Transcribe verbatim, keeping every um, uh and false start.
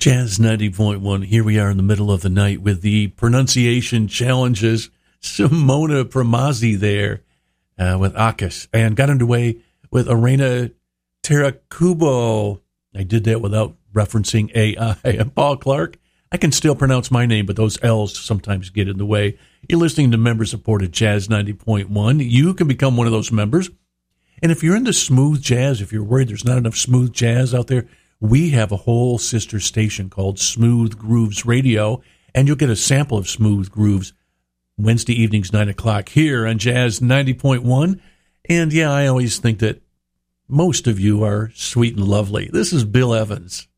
Jazz ninety point one. Here we are in the middle of the night with the pronunciation challenges. Simona Promazzi there uh, with Akis, and got underway with Arena Tarakubo. I did that without referencing A I. And Paul Clark. I can still pronounce my name, but those L's sometimes get in the way. You're listening to member-supported Jazz ninety point one. You can become one of those members. And if you're into smooth jazz, if you're worried there's not enough smooth jazz out there, we have a whole sister station called Smooth Grooves Radio, and you'll get a sample of Smooth Grooves Wednesday evenings, nine o'clock here on Jazz ninety point one. And yeah, I always think that most of you are sweet and lovely. This is Bill Evans.